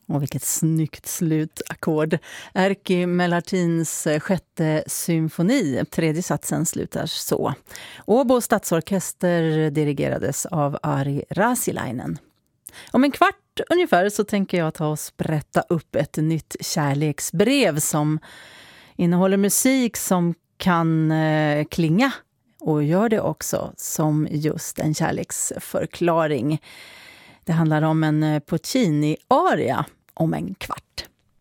Och vilket snyggt slutackord. Erkki Mellartins sjätte symfoni, tredje satsen slutar så. Åbo stadsorkester dirigerades av Ari Rasilainen. Om en kvart ungefär så tänker jag ta och sprätta upp ett nytt kärleksbrev som innehåller musik som kan klinga och gör det också som just en kärleksförklaring. Det handlar om en Puccini-aria om en kvart.